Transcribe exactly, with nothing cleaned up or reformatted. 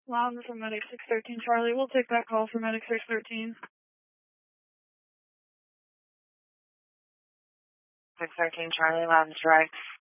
Louder from Medic six thirteen Charlie. We'll take that call for Medic six thirteen. six thirteen Charlie, loud and direct.